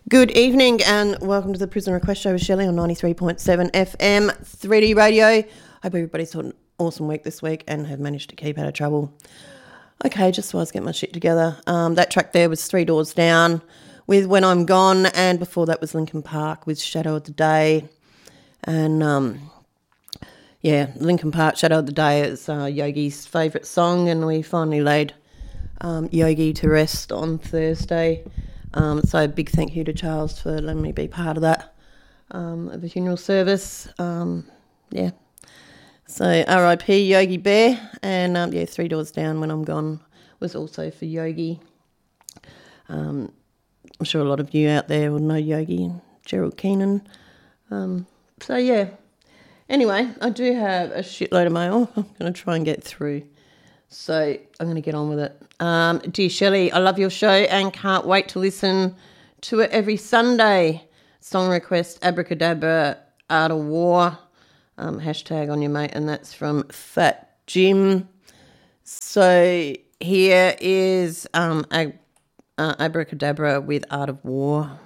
Good evening and welcome to the Prison Request Show with Shelley on 93.7 FM 3D Radio. Hope everybody's had an awesome week this week and have managed to keep out of trouble. Okay, just so I was getting my shit together. That track there was Three Doors Down with When I'm Gone, and before that was Linkin Park with Shadow of the Day. And Linkin Park, Shadow of the Day is Yogi's favourite song, and we finally laid Yogi to rest on Thursday. So a big thank you to Charles for letting me be part of that, of the funeral service. So R.I.P. Yogi Bear, and Three Doors Down, When I'm Gone was also for Yogi. I'm sure a lot of you out there will know Yogi and Gerald Keenan. Anyway, I do have a shitload of mail. I'm going to try and get through. So I'm going to get on with it. Dear Shelley, I love your show and can't wait to listen to it every Sunday. Song request, Abracadabra, Art of War, hashtag on your mate, and that's from Fat Jim. So here is Abracadabra with Art of War.